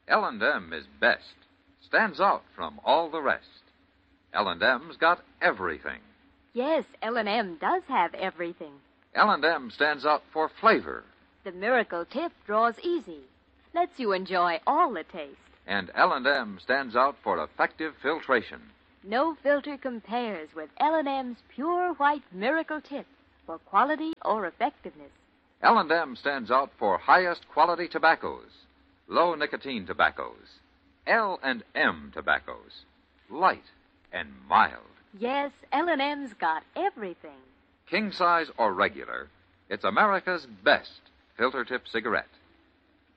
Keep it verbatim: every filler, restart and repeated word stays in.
L and M is best, stands out from all the rest. L and M's got everything. Yes, L and M does have everything. L and M stands out for flavor. The Miracle Tip draws easy, lets you enjoy all the taste. And L and M stands out for effective filtration. No filter compares with L and M's pure white Miracle Tip for quality or effectiveness. L and M stands out for highest quality tobaccos, low nicotine tobaccos, L and M tobaccos, light and mild. Yes, L and M's got everything. King size or regular, it's America's best filter tip cigarette.